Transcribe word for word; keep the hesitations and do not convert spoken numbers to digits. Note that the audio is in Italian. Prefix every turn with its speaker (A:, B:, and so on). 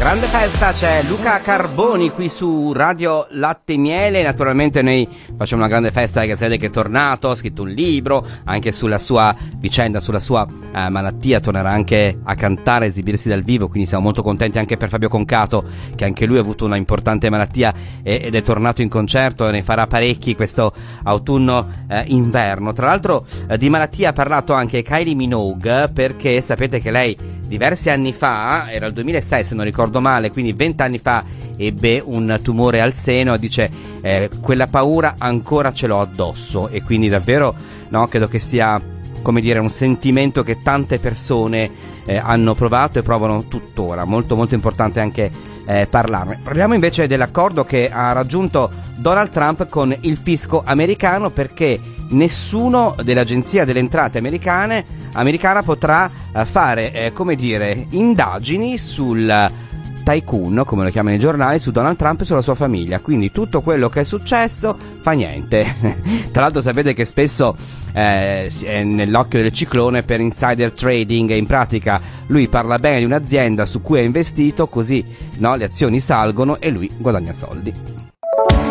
A: Grande festa, c'è Luca Carboni qui su Radio Latte e Miele. Naturalmente noi facciamo una grande festa che Sede che è tornato, ha scritto un libro anche sulla sua vicenda, sulla sua eh, malattia, tornerà anche a cantare, a esibirsi dal vivo, quindi siamo molto contenti anche per Fabio Concato, che anche lui ha avuto una importante malattia e, ed è tornato in concerto e ne farà parecchi questo autunno eh, inverno. Tra l'altro eh, di malattia ha parlato anche Kylie Minogue, perché sapete che lei diversi anni fa, era il duemilasei se non ricordo male, quindi vent'anni fa, ebbe un tumore al seno e dice eh, quella paura ancora ce l'ho addosso, e quindi davvero no, credo che sia, come dire, un sentimento che tante persone eh, hanno provato e provano tuttora. Molto molto importante anche eh, parlarne. Parliamo invece dell'accordo che ha raggiunto Donald Trump con il fisco americano, perché nessuno dell'agenzia delle entrate americane americana potrà uh, fare eh, come dire indagini sul tycoon, come lo chiamano i giornali, su Donald Trump e sulla sua famiglia. Quindi tutto quello che è successo fa niente. Tra l'altro sapete che spesso eh, è nell'occhio del ciclone per insider trading, e in pratica lui parla bene di un'azienda su cui ha investito, così no, le azioni salgono e lui guadagna soldi.